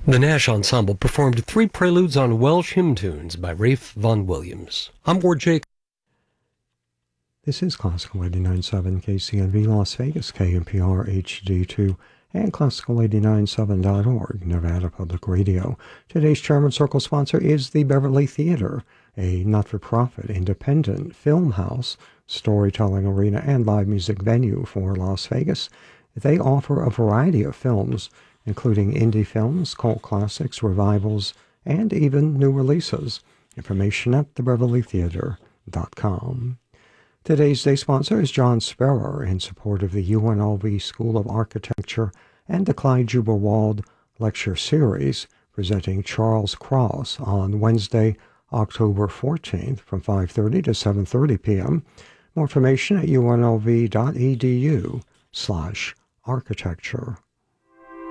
The Nash Ensemble performed three preludes on Welsh hymn tunes by Rafe Vaughan Williams. I'm Ward Jake. This is Classical 89.7 KCNV Las Vegas, KNPR HD2, and Classical897.org, Nevada Public Radio. Today's Chairman Circle sponsor is the Beverly Theater, a not-for-profit independent film house, storytelling arena, and live music venue for Las Vegas. They offer a variety of films, including indie films, cult classics, revivals, and even new releases. Information at thebeverlytheater.com. Today's day sponsor is John Sperrer in support of the UNLV School of Architecture and the Clyde Jubber-Wald Lecture Series, presenting Charles Cross on Wednesday, October 14th from 5:30 to 7:30 p.m. More information at unlv.edu/architecture.